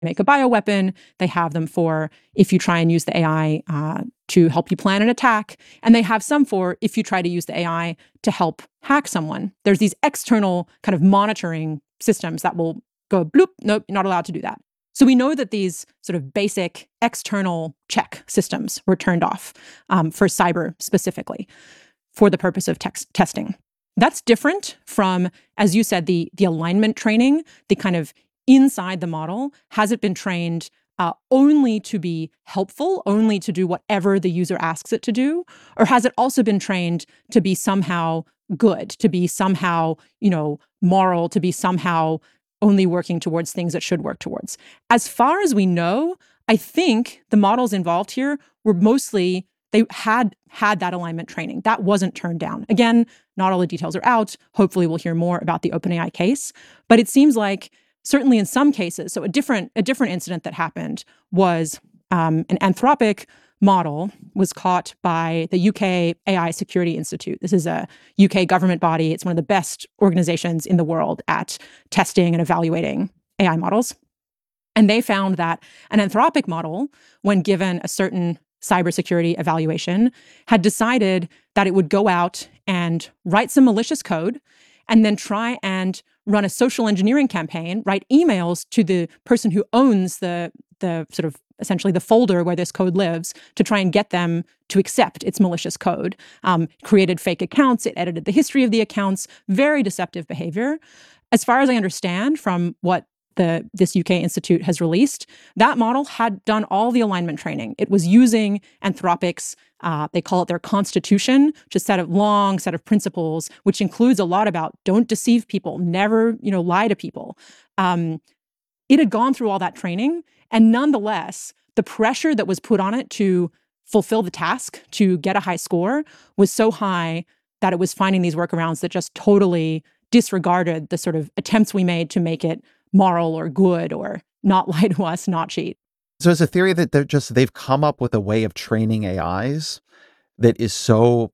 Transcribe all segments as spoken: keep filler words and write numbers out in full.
make a bioweapon. They have them for if you try and use the A I uh, to help you plan an attack. And they have some for if you try to use the A I to help hack someone. There's these external kind of monitoring systems that will go bloop, nope, you're not allowed to do that. So we know that these sort of basic external check systems were turned off um, for cyber specifically for the purpose of text testing. That's different from, as you said, the, the alignment training, the kind of inside the model. Has it been trained uh, only to be helpful, only to do whatever the user asks it to do? Or has it also been trained to be somehow good, to be somehow, you know, moral, to be somehow only working towards things it should work towards? As far as we know, I think the models involved here were mostly, they had had that alignment training. That wasn't turned down. Again, not all the details are out. Hopefully we'll hear more about the OpenAI case. But it seems like certainly in some cases, so a different a different incident that happened was um, an Anthropic model was caught by the U K A I Security Institute. This is a U K government body. It's one of the best organizations in the world at testing and evaluating A I models. And they found that an Anthropic model, when given a certain cybersecurity evaluation, had decided that it would go out and write some malicious code and then try and run a social engineering campaign, write emails to the person who owns the, the sort of essentially the folder where this code lives to try and get them to accept its malicious code. Um, created fake accounts, it edited the history of the accounts, very deceptive behavior. As far as I understand from what the this U K institute has released, that model had done all the alignment training. It was using Anthropic's, uh, they call it their constitution, which is a set of long set of principles, which includes a lot about don't deceive people, never, you know, lie to people. Um, it had gone through all that training, and nonetheless, the pressure that was put on it to fulfill the task, to get a high score, was so high that it was finding these workarounds that just totally disregarded the sort of attempts we made to make it moral or good or not lie to us, not cheat. So it's a theory that they're just, they've come up with a way of training A Is that is so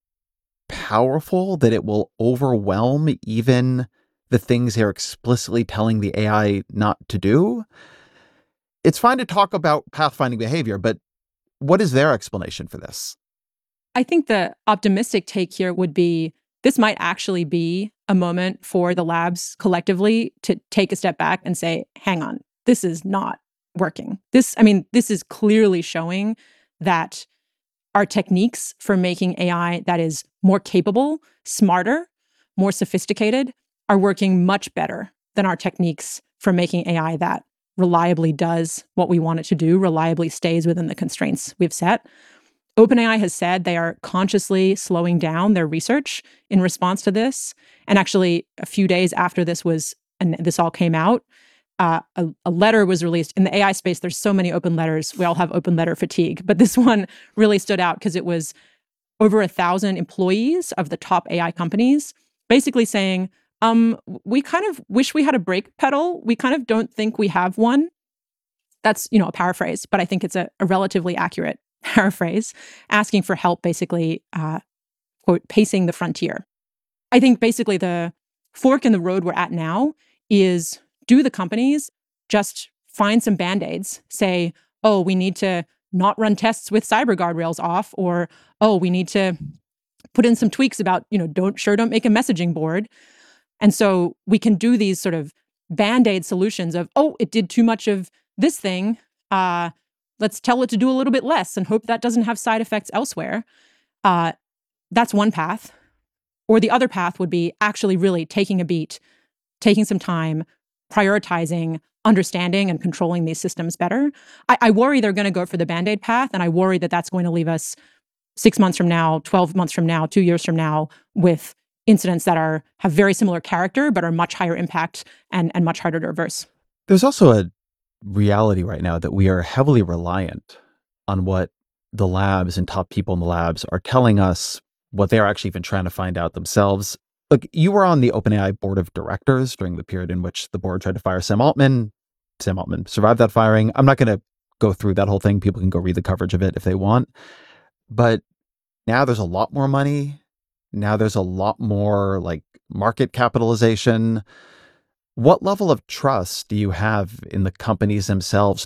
powerful that it will overwhelm even the things they're explicitly telling the A I not to do. It's fine to talk about pathfinding behavior, but what is their explanation for this? I think the optimistic take here would be this might actually be a moment for the labs collectively to take a step back and say, hang on, this is not working. This, I mean, this is clearly showing that our techniques for making A I that is more capable, smarter, more sophisticated are working much better than our techniques for making A I that reliably does what we want it to do, reliably stays within the constraints we've set. OpenAI has said they are consciously slowing down their research in response to this. And actually, a few days after this was, and this all came out, uh, a, a letter was released. In the A I space, there's so many open letters. We all have open letter fatigue. But this one really stood out because it was over a thousand employees of the top A I companies basically saying, um, we kind of wish we had a brake pedal. We kind of don't think we have one. That's, you know, a paraphrase, but I think it's a, a relatively accurate paraphrase, asking for help, basically, uh, quote, pacing the frontier. I think basically the fork in the road we're at now is, do the companies just find some Band-Aids, say, oh, we need to not run tests with cyber guardrails off, or, oh, we need to put in some tweaks about, you know, don't, sure, don't make a messaging board. And so we can do these sort of Band-Aid solutions of, oh, it did too much of this thing, uh, let's tell it to do a little bit less and hope that doesn't have side effects elsewhere. Uh, that's one path. Or the other path would be actually really taking a beat, taking some time, prioritizing, understanding and controlling these systems better. I, I worry they're going to go for the Band-Aid path, and I worry that that's going to leave us six months from now, twelve months from now, two years from now with incidents that are have very similar character but are much higher impact and, and much harder to reverse. There's also a reality right now that we are heavily reliant on what the labs and top people in the labs are telling us, what they're actually even trying to find out themselves. Look, you were on the OpenAI board of directors during the period in which the board tried to fire Sam Altman. Sam Altman survived that firing. I'm not going to go through that whole thing. People can go read the coverage of it if they want. But now there's a lot more money. Now there's a lot more like market capitalization. What level of trust do you have in the companies themselves